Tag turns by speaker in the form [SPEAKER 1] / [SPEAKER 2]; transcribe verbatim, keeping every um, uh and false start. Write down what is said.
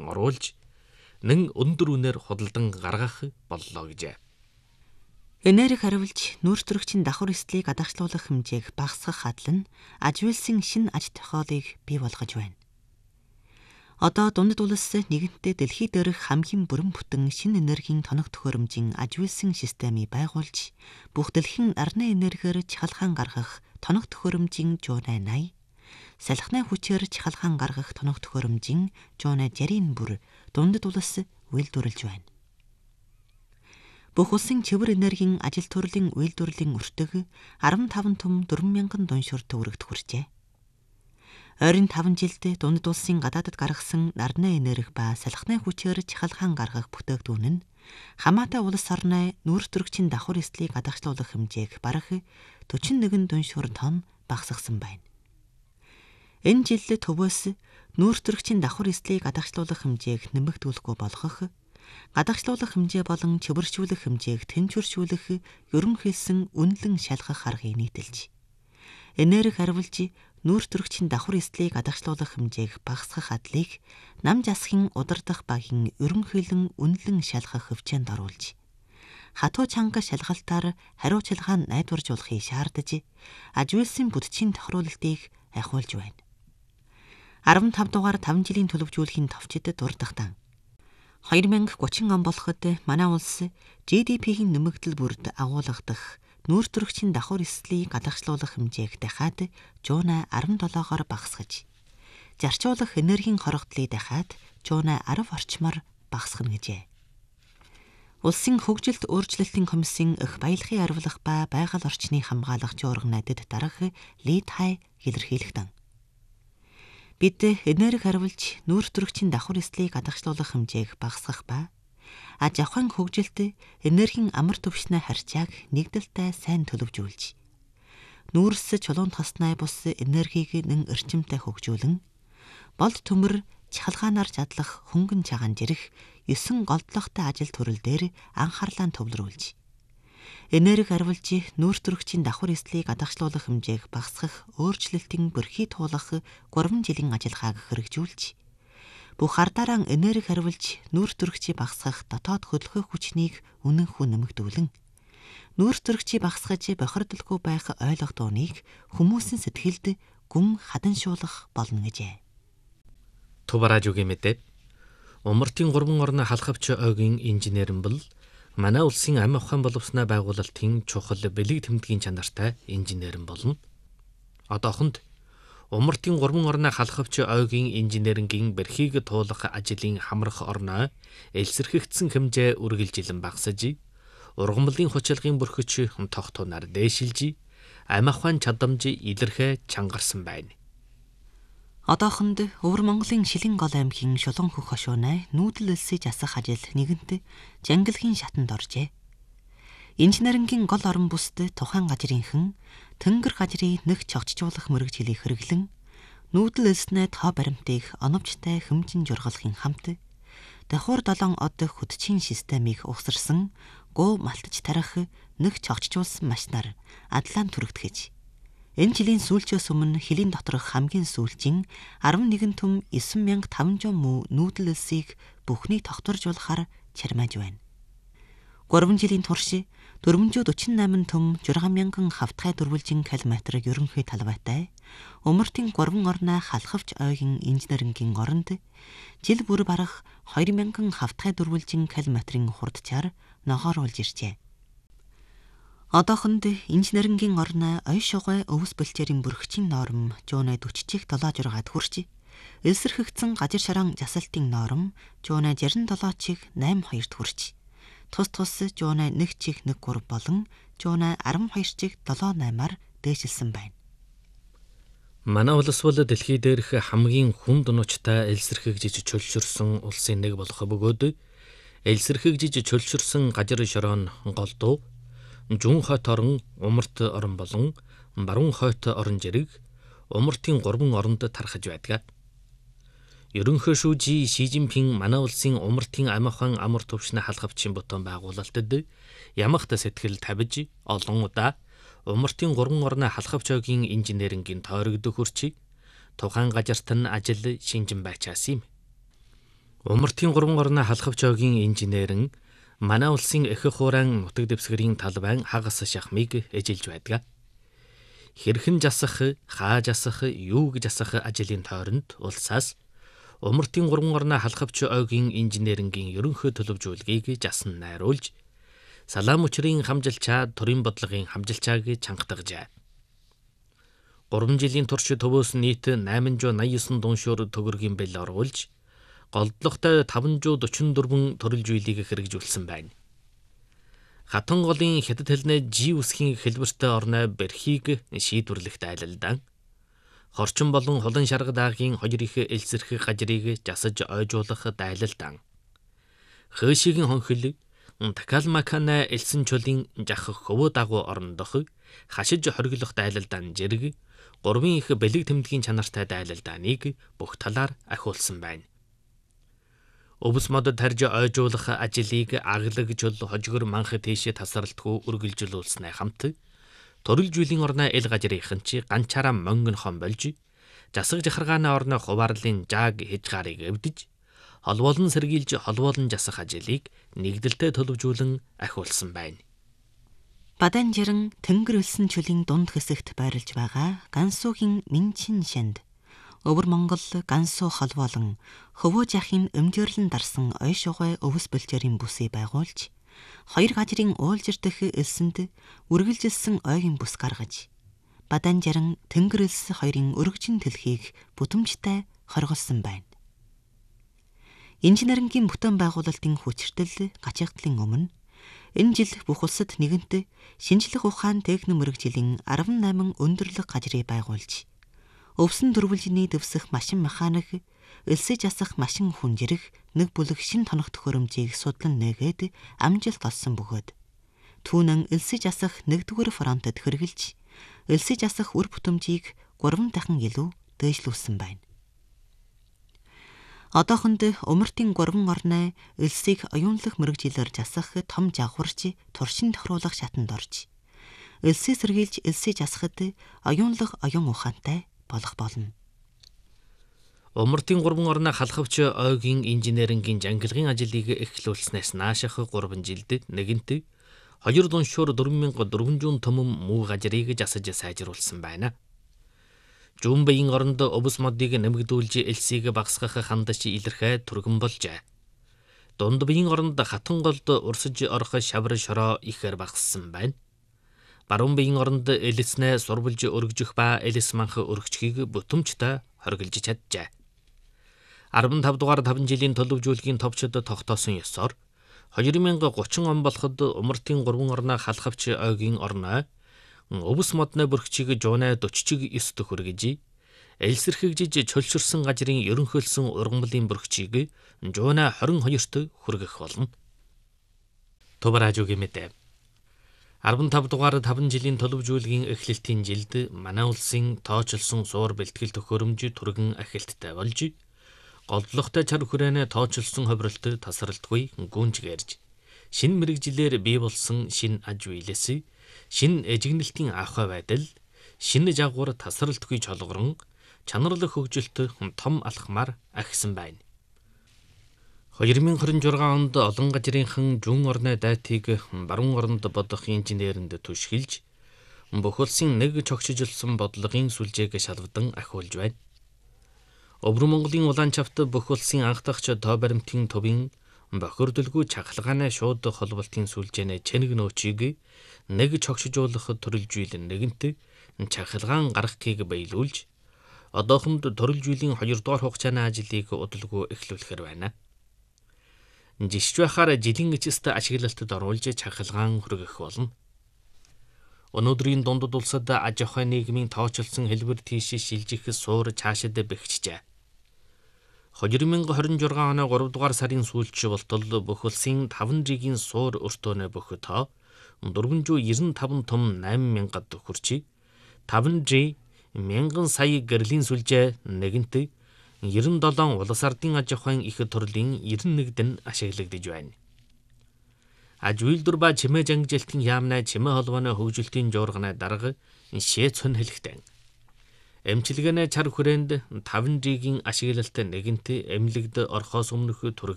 [SPEAKER 1] оруулж нэн өндөр үнээр худалдан гаргах боллоо гэжээ.
[SPEAKER 2] Энерги хариулж нүүр төрөгчийн давхар эслийг гадагшлуулах хэмжээг багасгах адил нь аж үйлсийн шинэ аж тохиолыг бий болгож байна. Одоо дундад улс нэгэнтээ дэлхий дээрх хамгийн бүрэн бүтэн шинэ энергийн тоног төхөөрөмжийн аж үйлсийн системийг байгуулж бүх дэлхийн нарны энергиэр чахалгаан гаргах тоног төхөөрөмжийн жуунай наяа, салхины хүчээр чахалгаан гаргах тоног төхөөрөмжийн жуунай жарийн бүр дундад улс үйлдвэрлэж байна. Бүх улсын цэвэр энергийн ажил төрлийн үйлдвэрлэлийн өртөг арван таван том дөрвөн мянган дуншуур төгрөгт хүрчээ. Ойрын таван жилд дундад улсын гадаадд гаргасан нарны энерги ба салхины хүчээр чахалгаан гаргах бүтээгдэхүүн нь хамаатай улс орны нүүр төрөгчийн давхар эслийг гадагшлуулах хэмжээг бараг дөрвөн нэгэн дуншуур тонн багасгасан байна. Энэ жил төвөөс нүүр төрөгчийн давхар эслийг гадагшлуулах хэмжээг нэмэгдүүлэхгүй болгох, гадагшлуулах хэмжээ болон чөвөршүүлэх хэмжээг тэнцвэршүүлэх ерөнхийдсөн үнэлэн шалгах аргыг нийтэлж, энерги хариулж нүүр төрөгчийн давхар эслийг гадагшлуулах хэмжээг багасгах адлыг нам засгийн удирдах багийн ерөнхийлөн үнэлэн шалгах хөвчөөнд оруулж, хатуу чанга шалгалтаар хариуцлагаа найдваржуулахыг шаардаж, аж үйлсийн бүдчийн тохируулалтыг ахиулж байна. арван тав дугаар таван жилийн төлөвжүүлэхийн товчид дурдахтан хоёр мянга гучин он болоход манай улс жи ди пи-ийн нэмэгдэл бүрд агуулгадах нүүр төрөгчийн давхар эслийг гадагшлуулах хэмжээг дахиад жуунай арван долоогоор багасгаж, зарчуулах энергийн хорогдлыг дахиад жуунай арав орчмоор багасгана гэжээ. Улсын хөгжилт өөрчлөлтийн комиссийн эх баялагын арвилах ба байгаль орчны хамгаалагч орган надад дарах Ли Тай илэрхийлэхдээ бид энерги хариулж нүүр төрөгчийн давхар эслийг гадагшлуулах хэмжээг багасгах ба аж ахуйн хөгжилд энергийн амар түвшний харьцааг нэгдэлтэй сайн төлөвжүүлж, нүүрс чулуун тоснай бус энергийг нэн эрчимтэй хөгжүүлэн, болд төмөр чахалгаанаар чадлах хөнгөн чагаан жирэх есөн голдлогтой ажил төрөл дээр анхаарлаа төвлөрүүлж, энерги хариулж нүүр төрөгчийн давхар эслийг гадагшлуулах хэмжээг багасгах өөрчлөлтийн бөрхий туулах гурван жилийн ажиллагааг хэрэгжүүлж, бүх ардараа энерги хариулж нүүр төрөгчийг багасгах дотоод хөдөлгөөх хүчнийг үнэнхүү нэмэгдүүлэн, нүүр төрөгчийг багасгаж бохирдолгүй байх ойлгодууныг хүмүүсийн сэтгэлд гүн хаданшуулах болно гэжээ.
[SPEAKER 1] Тубаражугийн мэдээ. Умартын гурван орны халхавч ойгийн инженер нь бол манай улсын амь ухаан боловсноо байгуулалтын чухал бэлэг тэмдгийн чанартай инженер нь болно. Одоохонд Умартын гурван орны халхавч ойгийн инженерингийн бэрхийг туулах ажлын хамрах орноо элсэрхэгдсэн хэмжээ үргэлжилэн багасж, ургамлын хүчилгын бүрхэж тогтунаар дээшилж, амь ухаан чадамж илэрхэ чангарсан байна.
[SPEAKER 2] Одоохонд Өвөр Монголын Шилэн гол аймгийн Шулуун хөх хошуунай нүүдэл элсэж асах ажил нэгэнт жангилгийн шатанд оржээ. Инженерингийн гол орон бүсд тухайн газрынхан тэнгэр газрыг нэг чогчжуулах мэрэгжлийг хэрэглэн нүүдэл элснээ тоо баримтыг оновчтой хэмжин жургалахын хамт давхар долоон од хөдчийн системийг угсарсан гоо малтаж тарих нэг чогчжуулсан машинаар адлаан түрэгдэхэж, энэ жилийн сүүлчөөс өмнө хилийн доторх хамгийн сүүлчийн арван нэгэн том девять мянга тавнжаа муу нүүдэл элсийг бүхнийг тогтворжуулахаар чармааж байна. гурван жилийн турш дөрвөнжүү дөрвөн восемь том шесть мянган хавтгай дөрвөлжин километр ерөнхий талбайтай Умартын гурван орны халхавч ойгийн инженерингийн оронд жил бүр барах хоёр мянган хавтгай дөрвөлжин километрийн хурдчаар ногооруулж иржээ. Одоохонд инженерингийн орны оё шугай өвс бэлчээрийн бүрхчийн норм жуунай дөрвөлжих долоо жургаад хүрч, элсэрхэгдсэн газар шаран засалтын норм жуунай шестьдесят долоо чих найман хоёрт хүрч, тус тус жуунай нэг чих нэг гурав болон жуунай арван хоёр чих долоо наймаар дээшилсэн байна.
[SPEAKER 1] Манай улс бол дэлхий дээрх хамгийн хүнд нуучтай элсэрхэгжиж чөлшөрсөн улсын нэг болох бөгөөд элсэрхэгжиж чөлшөрсөн газар шороон голдуу Жун хойт орон, Умарт орон болон Баруун хойт орон жирэг Умартын гурван оронд тархаж байдаг. Ерөнхий шүүжи Ши Жинпин манай улсын Умартын амь ухаан амар түвшний халхавчийн бутан байгуулалтад ямагт сэтгэл тавьж олон удаа Умартын гурван орны халхавч ойгийн инженерингийн тойрогдох хүрч тухайн газарт нь ажил шинжин байчаас юм. Умартын гурван орны халахвч ойгийн инженерэн манай улсын эхэх хуурайн нутаг дэвсгэрийн талбайн хагас шахмыг эжилж байдаг. Хэрхэн жасах, хааж асах, юу гэж асах ажлын тойронд улсаас Умартын гурван орны халахвч ойгийн инженерингийн ерөнхий төлөвжүүлгийг жасан найруулж, салаам учрын хамжилчаа төрийн бодлогын хамжилчааг чангатгажээ. гурван жилийн турш төвөөс нийт найман зуун наяа девять дууншуур төгрөгийн бэл оруулж, голдлоготой таван зуун дөрвөн дөрвөн төрөл зүйлийг хэрэгжүүлсэн байна. Хатан голын хятад хэлний Ж үсгийн хэлбэртэй орны Берхийг шийдвэрлэхт айлалдан, хорчин болон холон шарга даагийн хоёр их элсэрх гажрыг жасаж ойжуулах дайлалдан, хөөшигийн хонхил Такалмакана элсэн чулын жах хөвөө дагуу орндох хашиж хоригдох дайлалдан зэрэг гурван их бэлэг тэмдгийн чанартай дайлалдааныг бүх талаар ахиулсан байна. Өвс модод тарж ойжуулах ажлыг аглагжул хожгор манх тийшээ тасралтгүй үргэлжлүүлснээ хамт төрөл жилийн орны эл гажрынхан чи ганчаараа монгон хон болж засаг жахаргааны орны хуваарлын жааг хижгарыг эвдэж холбоолон сэргийлж холбоолон жасах ажлыг нэгдэлтэй төлөвжүүлэн ахиулсан байна.
[SPEAKER 2] Баданжиран тэнгэр үлсэн чүлийн дунд хэсэгт байрлаж байгаа Гансуугийн Минчин шанд Өвөр Монгол Гансуу холбоолон хөвөө жахын өмдөрлөн дарсан ой шугай өвс бөлчээрийн бүсийг байгуулж, хоёр гажрын уулжирдах элсэнд үргэлжилсэн ойгийн бүс гаргаж, Баданжиран тэнгэр элс хоёрын өргөжин дэлхийг бүтэмжтэй хорголсон байна. Инженерингийн бүтээн байгуулалтын хүчиртэл гачигдлын өмнө энэ жил бүх улсад нэгэнт шинжлэх ухаан техник мэргэжлийн арван найман өндөрлөг гажрыг байгуулж, өвсөн дөрвөлжний дэвсэх машин механик, элсэж асах машин хүнжирэх нэг бүлэг шин тоног төхөөрөмжийг судлан нээгээд амжилт олсон бөгөөд түүнэн элсэж асах нэгдүгээр фронтод хэрэгжилж, элсэж асах үр бүтэмжийг гурван дахин илүү дээшлүүлсэн байна. Одоохонд Умартын гурван орны элсийг оюунлах мэргэжилээр жасах том жагварч туршин тохируулах шатанд орж, элсээ сэргийлж элсэж асахад оюунлах оюун ухаантай болох болно.
[SPEAKER 1] Умартын гурван орны халахвч ойгийн инженерингийн жангилгын ажлыг эхлүүлснээс нааших гурван жилд нэгэнт хоёр дууншуур дөрвөн мянган дөрвөн зуун төмөн муу гажрыг жасаж сайжруулсан байна. Жумбаийн оронд өвс модыг нэмэгдүүлж элсийг багасгах хандаж илэрхээ түргэн болжээ. Дунд биеийн оронд хатан голд урсаж орох шавар шороо ихээр багассан байна. Баруун биеийн оронд элснээ сурвалж өргөжих ба элс манх өргөчгийг бүтэмжтэй хоригдж чаджээ. арван тав дугаар таван жилийн төлөвжүүлгийн товчод тогтоосон ёсоор хоёр мянга гучин он болоход Умартын гурван орны халахвч ойгийн орны өвс модны бүрхчийг жуунаа дөрвөн ёстой хүргэж, элсэрхэгжиж чөлшөрсөн гажрын ерөнхийлсөн ургамлын бүрхчийг жуунаа хорин хоёрт хүргэх болно. Тубаражуугийн мэдээ. арван тав дугаар таван жилийн төлөвжүүлгийн эхлэлтийн жилд манай улсын тооцолсон суур бэлтгэл төхөөрөмж түргэн ахилттай болж, голдлоготой чар хүрээнэ тооцолсон ховролт тасралтгүй гүнжгэрж, шин мэрэгжилээр бий болсон шин аж үйлээс, шин эжигнэлтийн ахуй байдал, шинэ жагвар тасралтгүй чолгорон, чанарлах хөгжилт том алхмаар ахисан байна. хоёр мянга хорин зургаан онд олон гажрынхан зүүн орны дайтыг баруун оронд бодох инженеринд түшгэлж, бүх улсын нэг чогшижилсан бодлогын сүлжээг шалвдан ахиулж байна. Өвөр Монголын улаан чавт бүх улсын анхдагч тоо баримтын төвийн бохирдолгүй чахалгааны шууд холболтын сүлжээний чэнэг нөөцийг нэг чогшижуулах төрөлжүүл нэгэнт чахалгаан гаргахыг баялуулж, одоохонд төрөлжүүлийн хоёрдугаар хугацааны ажлыг удалгүй эхлүүлэхэр байна. Жишж байхаар жилийн эцэст ашиглалтад оруулж чахалгаан хүргэх болно. Өнөөдрийн дундад улсад аж ахуй нийгмийн тооцолсон хэлбэр тийш шилжих суур цаашид бэхжижээ. хоёр мянга хорин зургаан оны гурав дугаар сарын сүүлч болтол бүх улсын таван жигийн суур өртөөнө бүх тоо дөрвөн зуун девяносто таван том найман мянгад хүрч, таван жи мянган сая гэрлийн сүлжээ нэгэнт девяносто долоон улс ардын аж ахуйн их төрлийн девяносто нэгдэн ашиглагдж байна. Аж үйлдвэр ба чимээ жангижилтын яамнай чимээ холбооны хөгжилтийн жуурганы дарга шээ цон хэлэхтэн. Эмчилгээнэ чар хүрээнд таван жигийн ашиглалтай нэгэнт эмнэлэгд орохоос өмнөх түрэг